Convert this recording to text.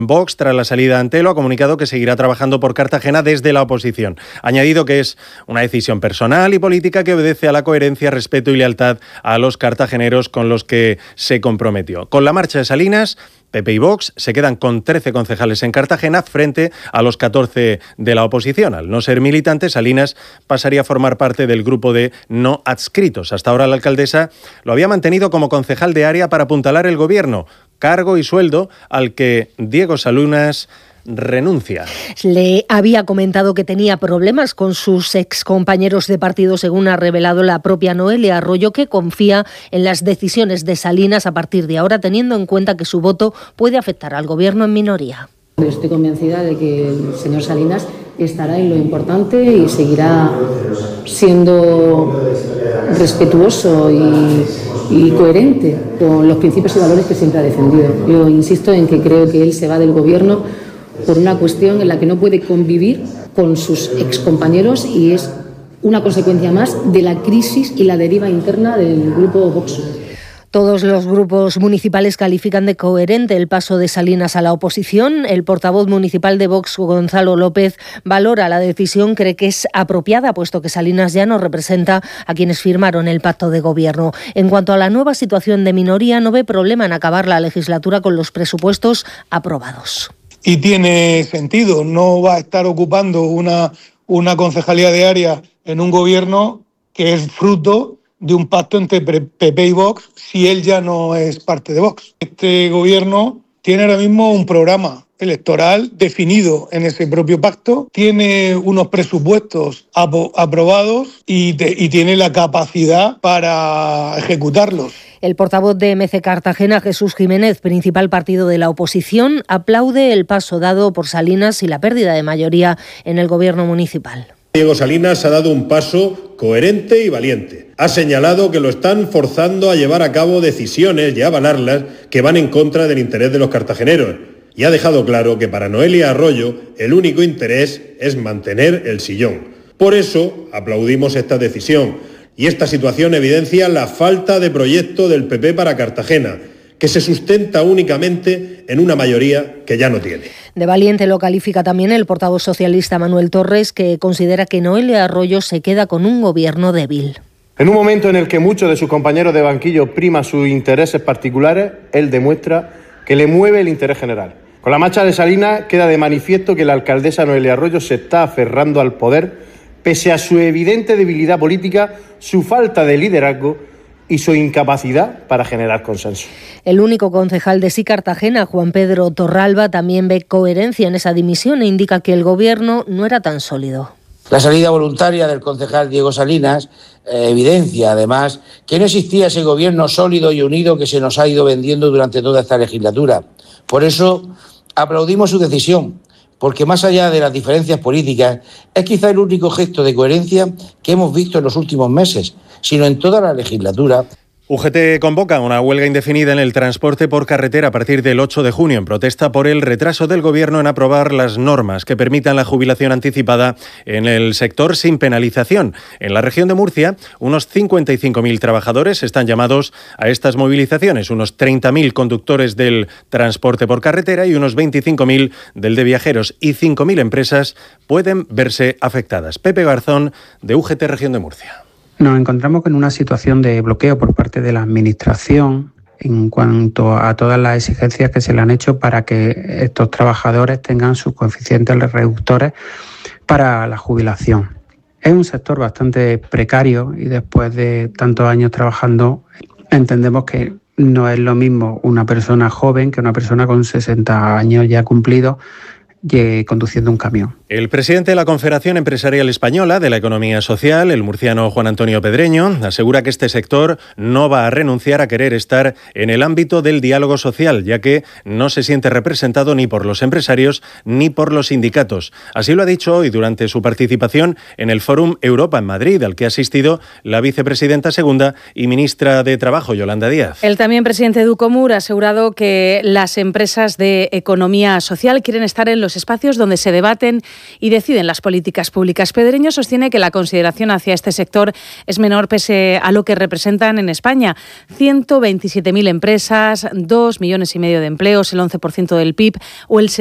Vox, tras la salida de Antelo, ha comunicado que seguirá trabajando por Cartagena desde la oposición. Ha añadido que es una decisión personal y política que obedece a la coherencia, respeto y lealtad a los cartageneros con los que se comprometió. Con la marcha de Salinas, PP y Vox se quedan con 13 concejales en Cartagena frente a los 14 de la oposición. Al no ser militante, Salinas pasaría a formar parte del grupo de no adscritos. Hasta ahora la alcaldesa lo había mantenido como concejal de área para apuntalar el gobierno, cargo y sueldo al que Diego Salinas renuncia. Le había comentado que tenía problemas con sus excompañeros de partido, según ha revelado la propia Noelia Arroyo, que confía en las decisiones de Salinas a partir de ahora, teniendo en cuenta que su voto puede afectar al gobierno en minoría. Estoy convencida de que el señor Salinas estará en lo importante y seguirá siendo respetuoso y coherente con los principios y valores que siempre ha defendido. Yo insisto en que creo que él se va del gobierno por una cuestión en la que no puede convivir con sus excompañeros y es una consecuencia más de la crisis y la deriva interna del grupo Vox. Todos los grupos municipales califican de coherente el paso de Salinas a la oposición. El portavoz municipal de Vox, Gonzalo López, valora la decisión, cree que es apropiada, puesto que Salinas ya no representa a quienes firmaron el pacto de gobierno. En cuanto a la nueva situación de minoría, no ve problema en acabar la legislatura con los presupuestos aprobados. Y tiene sentido, no va a estar ocupando una concejalía de área en un gobierno que es fruto de un pacto entre PP y Vox, si él ya no es parte de Vox. Este gobierno tiene ahora mismo un programa electoral definido en ese propio pacto, tiene unos presupuestos aprobados y tiene la capacidad para ejecutarlos. El portavoz de MC Cartagena, Jesús Jiménez, principal partido de la oposición, aplaude el paso dado por Salinas y la pérdida de mayoría en el gobierno municipal. Diego Salinas ha dado un paso coherente y valiente. Ha señalado que lo están forzando a llevar a cabo decisiones y a avalarlas que van en contra del interés de los cartageneros. Y ha dejado claro que para Noelia Arroyo el único interés es mantener el sillón. Por eso aplaudimos esta decisión. Y esta situación evidencia la falta de proyecto del PP para Cartagena, que se sustenta únicamente en una mayoría que ya no tiene. De valiente lo califica también el portavoz socialista Manuel Torres, que considera que Noelia Arroyo se queda con un gobierno débil. En un momento en el que muchos de sus compañeros de banquillo priman sus intereses particulares, él demuestra que le mueve el interés general. Con la marcha de Salinas queda de manifiesto que la alcaldesa Noelia Arroyo se está aferrando al poder, pese a su evidente debilidad política, su falta de liderazgo y su incapacidad para generar consenso. El único concejal de Sí Cartagena, Juan Pedro Torralba, también ve coherencia en esa dimisión e indica que el gobierno no era tan sólido. La salida voluntaria del concejal Diego Salinas evidencia, además, que no existía ese gobierno sólido y unido que se nos ha ido vendiendo durante toda esta legislatura. Por eso aplaudimos su decisión, porque más allá de las diferencias políticas, es quizá el único gesto de coherencia que hemos visto en los últimos meses, sino en toda la legislatura. UGT convoca una huelga indefinida en el transporte por carretera a partir del 8 de junio en protesta por el retraso del Gobierno en aprobar las normas que permitan la jubilación anticipada en el sector sin penalización. En la región de Murcia, unos 55.000 trabajadores están llamados a estas movilizaciones, unos 30.000 conductores del transporte por carretera y unos 25.000 del de viajeros, y 5.000 empresas pueden verse afectadas. Pepe Garzón, de UGT Región de Murcia. Nos encontramos con una situación de bloqueo por parte de la Administración en cuanto a todas las exigencias que se le han hecho para que estos trabajadores tengan sus coeficientes reductores para la jubilación. Es un sector bastante precario y después de tantos años trabajando entendemos que no es lo mismo una persona joven que una persona con 60 años ya cumplidos conduciendo un camión. El presidente de la Confederación Empresarial Española de la Economía Social, el murciano Juan Antonio Pedreño, asegura que este sector no va a renunciar a querer estar en el ámbito del diálogo social, ya que no se siente representado ni por los empresarios ni por los sindicatos. Así lo ha dicho hoy durante su participación en el Fórum Europa en Madrid, al que ha asistido la vicepresidenta segunda y ministra de Trabajo, Yolanda Díaz. El también presidente de Ucomur ha asegurado que las empresas de economía social quieren estar en los los espacios donde se debaten y deciden las políticas públicas. Pedreño sostiene que la consideración hacia este sector es menor pese a lo que representan en España. 127.000 empresas, 2,5 millones de empleos, el 11% del PIB o el